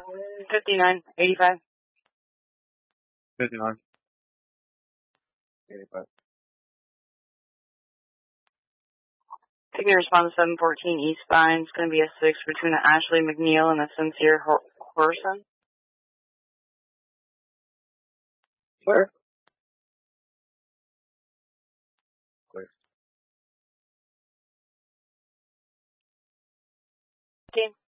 5985. 59. 85. Taking response 714 East Vine. It's going to be a 6 between the Ashley McNeil and the Sincere Horson. Clear. Clear. Team.